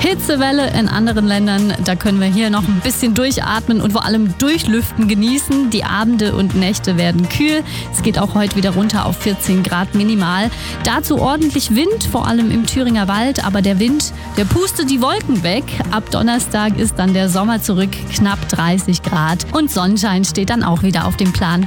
Hitzewelle in anderen Ländern, da können wir hier noch ein bisschen durchatmen und vor allem durchlüften genießen. Die Abende und Nächte werden kühl. Es geht auch heute wieder runter auf 14 Grad minimal. Dazu ordentlich Wind, vor allem im Thüringer Wald. Aber der Wind, der pustet die Wolken weg. Ab Donnerstag ist dann der Sommer zurück, knapp 30 Grad. Und Sonnenschein steht dann auch wieder auf dem Plan.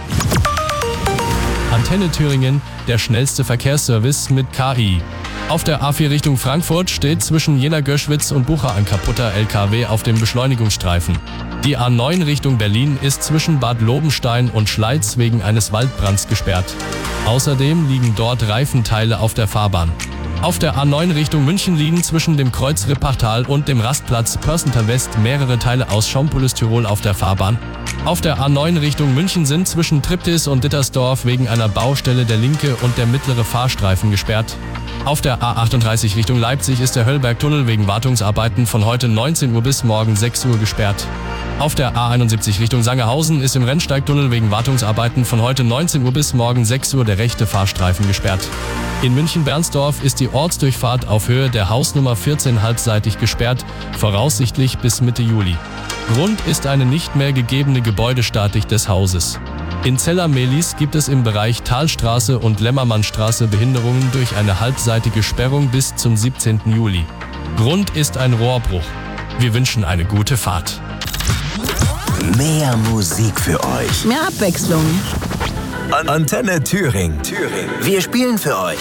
Antenne Thüringen, der schnellste Verkehrsservice mit KI. Auf der A4 Richtung Frankfurt steht zwischen Jena-Göschwitz und Bucha ein kaputter LKW auf dem Beschleunigungsstreifen. Die A9 Richtung Berlin ist zwischen Bad Lobenstein und Schleiz wegen eines Waldbrands gesperrt. Außerdem liegen dort Reifenteile auf der Fahrbahn. Auf der A9 Richtung München liegen zwischen dem Kreuz Rippachtal und dem Rastplatz Pörsental West mehrere Teile aus Schaumpolis-Tirol auf der Fahrbahn. Auf der A9 Richtung München sind zwischen Triptis und Dittersdorf wegen einer Baustelle der linke und der mittlere Fahrstreifen gesperrt. Auf der A38 Richtung Leipzig ist der Höllbergtunnel wegen Wartungsarbeiten von heute 19 Uhr bis morgen 6 Uhr gesperrt. Auf der A71 Richtung Sangerhausen ist im Rennsteigtunnel wegen Wartungsarbeiten von heute 19 Uhr bis morgen 6 Uhr der rechte Fahrstreifen gesperrt. In München-Bernsdorf ist die Ortsdurchfahrt auf Höhe der Hausnummer 14 halbseitig gesperrt, voraussichtlich bis Mitte Juli. Grund ist eine nicht mehr gegebene Gebäudestatik des Hauses. In Zeller-Mehlis gibt es im Bereich Talstraße und Lämmermannstraße Behinderungen durch eine halbseitige Sperrung bis zum 17. Juli. Grund ist ein Rohrbruch. Wir wünschen eine gute Fahrt. Mehr Musik für euch. Mehr Abwechslung. Antenne Thüringen. Wir spielen für euch.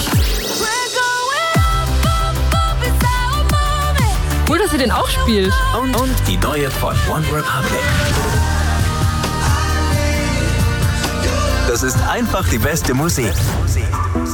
Cool, dass ihr den auch spielt. Und die neue von One Republic. Das ist einfach die beste Musik.